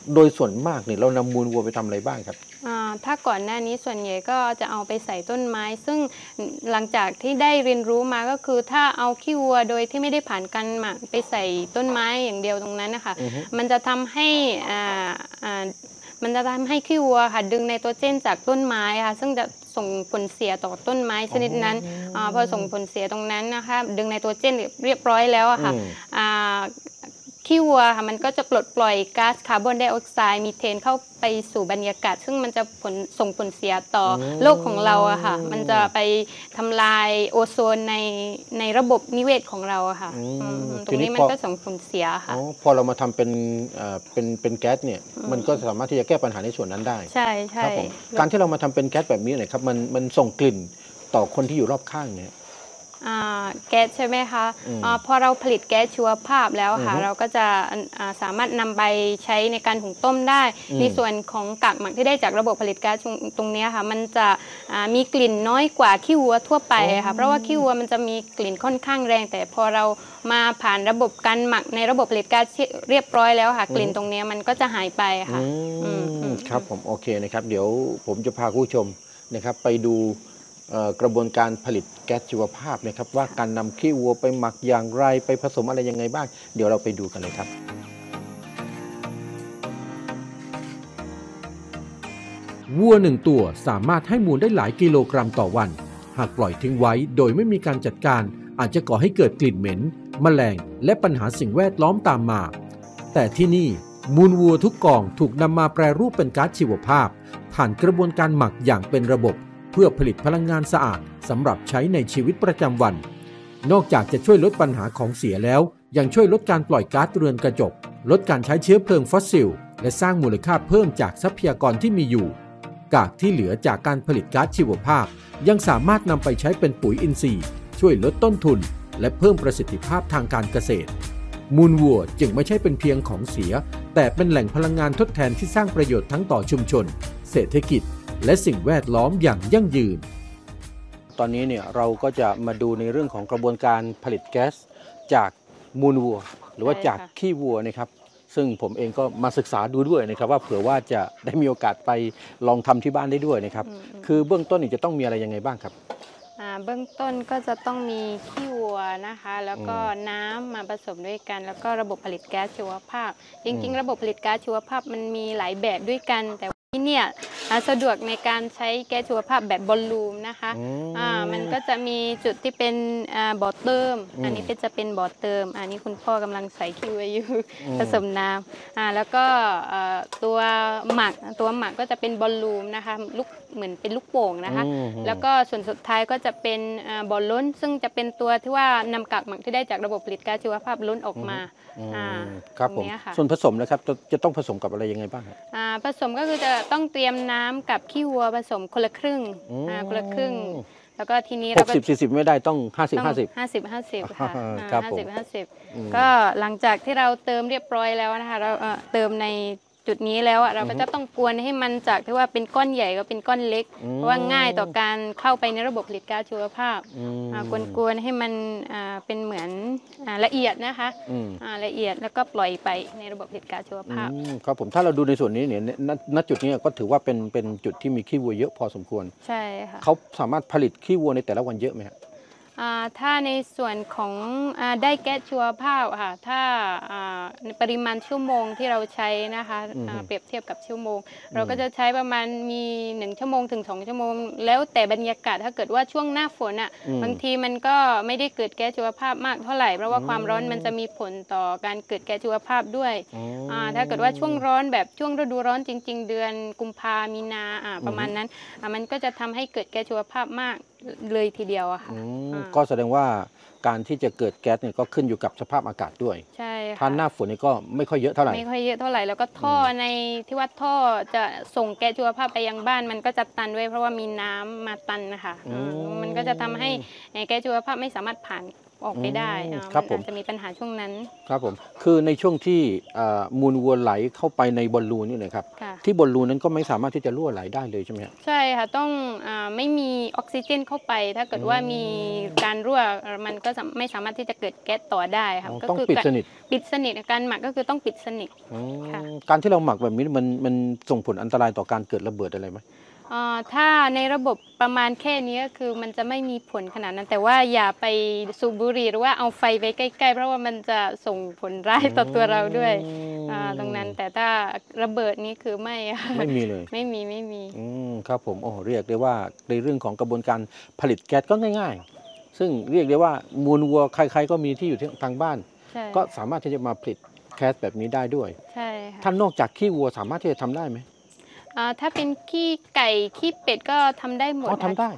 โดยส่วนมากเนี่ยเรานำมูลวัวไปทำอะไรบ้างครับถ้าก่อนหน้านี้ส่วนใหญ่ก็จะเอาไปใส่ต้นไม้ซึ่งหลังจากที่ได้เรียนรู้มาก็คือถ้าเอาขี้วัวโดยที่ไม่ได้ผ่านการหมักไปใส่ต้นไม้อย่างเดียวตรงนั้นนะคะมันจะทำให้ขี้วัวค่ะดึงไนโตรเจนจากต้นไม้ค่ะซึ่งจะส่งผลเสียต่อต้นไม้ชนิดนั้นพอส่งผลเสียตรงนั้นนะคะดึงไนโตรเจนเรียบร้อยแล้วค่ะขี้วัวค่ะมันก็จะปลดปล่อยก๊าซคาร์บอนไดออกไซด์มีเทนเข้าไปสู่บรรยากาศซึ่งมันจะส่งผลเสียต่อโลกของเราอะค่ะมันจะไปทำลายโอโซนในระบบนิเวศของเราอะค่ะตรงนี้มันก็ส่งผลเสียค่ะพอเรามาทำเป็นแก๊สเนี่ยมันก็สามารถที่จะแก้ปัญหาในส่วนนั้นได้ใช่ใช่การที่เรามาทำเป็นแก๊สแบบนี้เนี่ยครับมันส่งกลิ่นต่อคนที่อยู่รอบข้างเนี่ยแก๊สใช่ไหมคะพอเราผลิตแก๊สชีวภาพแล้วค่ะเราก็จะสามารถนำไปใช้ในการหุงต้มได้ในส่วนของกากหมักที่ได้จากระบบผลิตแก๊สตรงนี้ค่ะมันจะมีกลิ่นน้อยกว่าขี้วัวทั่วไปค่ะเพราะว่าขี้วัวมันจะมีกลิ่นค่อนข้างแรงแต่พอเรามาผ่านระบบการหมักในระบบผลิตแก๊สเรียบร้อยแล้วค่ะกลิ่นตรงนี้มันก็จะหายไปค่ะครับผมโอเคนะครับเดี๋ยวผมจะพาผู้ชมนะครับไปดูกระบวนการผลิตแก๊สชีวภาพนะครับว่าการนำขี้วัวไปหมักอย่างไรไปผสมอะไรยังไงบ้างเดี๋ยวเราไปดูกันเลยครับวัว1ตัวสามารถให้มูลได้หลายกิโลกรัมต่อวันหากปล่อยทิ้งไว้โดยไม่มีการจัดการอาจจะก่อให้เกิดกลิ่นเหม็นแมลงและปัญหาสิ่งแวดล้อมตามมาแต่ที่นี่มูลวัวทุกกองถูกนำมาแปรรูปเป็นก๊าซชีวภาพผ่านกระบวนการหมักอย่างเป็นระบบเพื่อผลิตพลังงานสะอาดสำหรับใช้ในชีวิตประจำวันนอกจากจะช่วยลดปัญหาของเสียแล้วยังช่วยลดการปล่อยก๊าซเรือนกระจกลดการใช้เชื้อเพลิงฟอสซิลและสร้างมูลค่าเพิ่มจากทรัพยากรที่มีอยู่กากที่เหลือจากการผลิตก๊าซชีวภาพยังสามารถนำไปใช้เป็นปุ๋ยอินทรีย์ช่วยลดต้นทุนและเพิ่มประสิทธิภาพทางการเกษตรมูลวัวจึงไม่ใช่เป็นเพียงของเสียแต่เป็นแหล่งพลังงานทดแทนที่สร้างประโยชน์ทั้งต่อชุมชนเศรษฐกิจและสิ่งแวดล้อมอย่างยั่งยืนตอนนี้เนี่ยเราก็จะมาดูในเรื่องของกระบวนการผลิตแก๊สจากมูลวัวหรือว่าจากขี้วัวนะครับซึ่งผมเองก็มาศึกษาดูด้วยนะครับว่าเผื่อว่าจะได้มีโอกาสไปลองทำที่บ้านได้ด้วยนะครับคือเบื้องต้นนี่จะต้องมีอะไรยังไงบ้างครับเบื้องต้นก็จะต้องมีขี้วัวนะคะแล้วก็น้ำมาผสมด้วยกันแล้วก็ระบบผลิตแก๊สชีวภาพจริงๆระบบผลิตแก๊สชีวภาพมันมีหลายแบบด้วยกันแต่ที่เนี่ยสะดวกในการใช้แก๊สชีวภาพแบบบอลลูมนะคะมันก็จะมีจุดที่เป็นบ่อเติมอันนี้จะเป็นบ่อเติมอันนี้คุณพ่อกำลังใส่ขี้วัวอยู่ผสมน้ำแล้วก็ตัวหมักก็จะเป็นบอลลูมนะคะลูกเหมือนเป็นลูกโป่งนะคะแล้วก็ส่วนสุดท้ายก็จะเป็นบ่อล้นซึ่งจะเป็นตัวที่ว่านำกากหมักที่ได้จากระบบผลิตแก๊สชีวภาพล้นออกมาครับผมส่วนผสมนะครับจะต้องผสมกับอะไรยังไงบ้างผสมก็คือจะต้องเตรียมน้ำกับขี้วัวผสมคนละครึ่งแล้วก็ทีนี้เราก็ 60-40ไม่ได้ต้อง50-50 ค่ะ50-50ก็หลังจากที่เราเติมเรียบร้อยแล้วนะคะเราเติมในจุดนี้แล้วเราก็จะต้องกวนให้มันจากที่ว่าเป็นก้อนใหญ่ก็เป็นก้อนเล็กเพราะว่าง่ายต่อการเข้าไปในระบบผลิตก๊าซชีวภาพกวนให้มันเป็นเหมือนละเอียดนะคะละเอียดแล้วก็ปล่อยไปในระบบผลิตก๊าซชีวภาพครับผมถ้าเราดูในส่วนนี้เนี่ยณจุดนี้ก็ถือว่าเป็นจุดที่มีขี้วัวเยอะพอสมควรใช่ค่ะเขาสามารถผลิตขี้วัวในแต่ละวันเยอะไหมครับถ้าในส่วนของได้แก๊สชีวภาพค่ะถ้าในปริมาณชั่วโมงที่เราใช้นะคะเปรียบเทียบกับชั่วโมงเราก็จะใช้ประมาณมี1ชั่วโมงถึง2ชั่วโมงแล้วแต่บรรยากาศถ้าเกิดว่าช่วงหน้าฝนบางทีมันก็ไม่ได้เกิดแก๊สชีวภาพมากเท่าไหร่เพราะว่าความร้อนมันจะมีผลต่อการเกิดแก๊สชีวภาพด้วยถ้าเกิดว่าช่วงร้อนแบบช่วงฤดูร้อนจริงๆเดือนกุมภามีนาประมาณนั้นมันก็จะทำให้เกิดแก๊สชีวภาพมากเลยทีเดียวอะค่ะก็แสดงว่าการที่จะเกิดแก๊สเนี่ยก็ขึ้นอยู่กับสภาพอากาศด้วยใช่ค่ะถ้าหน้าฝนนี่ก็ไม่ค่อยเยอะเท่าไหร่แล้วก็ท่อในที่ว่าท่อจะส่งแก๊สชีวภาพไปยังบ้านมันก็จะตันด้วยเพราะว่ามีน้ำมาตันนะคะมันก็จะทำให้แก๊สชีวภาพไม่สามารถผ่านออกไปได้ครับผมอาจจะมีปัญหาช่วงนั้นครับผมคือในช่วงที่มูลวัวไหลเข้าไปในบอลลูนนี่นะครับค่ะที่บอลลูนนั้นก็ไม่สามารถที่จะรั่วไหลได้เลยใช่ไหมครับใช่ค่ะต้องไม่มีออกซิเจนเข้าไป ถ้าเกิดว่ามีการรั่วมันก็ไม่สามารถที่จะเกิดแก๊สต่อได้ค่ะอ๋อก็ต้องคือปิดสนิทปิดสนิทการหมักก็คือต้องปิดสนิท ค่ะการที่เราหมักแบบนี้มันส่งผลอันตรายต่อการเกิดระเบิดอะไรไหมถ้าในระบบประมาณแค่นี้ก็คือมันจะไม่มีผลขนาดนั้น แต่ว่าอย่าไปสูบบุหรี่หรือว่าเอาไฟไปใกล้ๆเพราะว่ามันจะส่งผลร้ายต่อตัวเราด้วยตรงนั้นแต่ถ้าระเบิดนี้คือไม่ค่ะไม่มีเลยไม่มีครับผมโอ้เรียกได้ว่าในเรื่องของกระบวนการผลิตแก๊สก็ง่ายๆ ซึ่งเรียกได้ว่ามูลวัวใครๆก็มีที่อยู่ทางบ้านใช่ก็สามารถที่จะมาผลิตแก๊สแบบนี้ได้ด้วยใช่ค่ะท่านนอกจากขี้วัวสามารถที่จะทำได้ไหมถ้าเป็นขี้ไก่ขี้เป็ดก็ทำได้หมดอ๋อทำได้